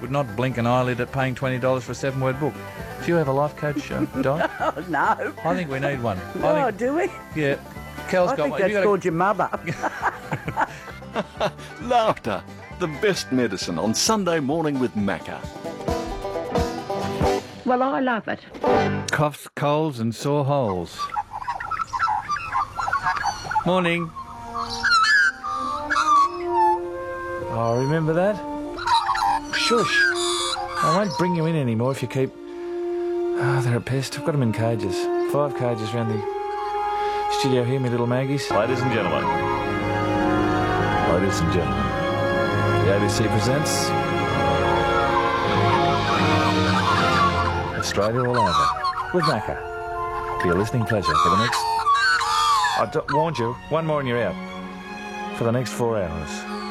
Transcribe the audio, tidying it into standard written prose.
would not blink an eyelid at paying $20 for a 7-word book. Do you have a life coach, Di? Oh, no. I think we need one. Oh, do we? Yeah. Cal's I got think one. that's called your mother. Laughter, the best medicine on Sunday morning with Macca. Well, I love it. Coughs, colds and sore holes. Morning. Oh, remember that? Shush. I won't bring you in anymore if you keep... Oh, they're a pest. I've got them in cages. 5 cages round the studio here, me little Maggies. Ladies and gentlemen. Ladies and gentlemen. The ABC presents... Australia All Over with Macca. For your listening pleasure for the next... I warned you, one more and you're out. For the next 4 hours.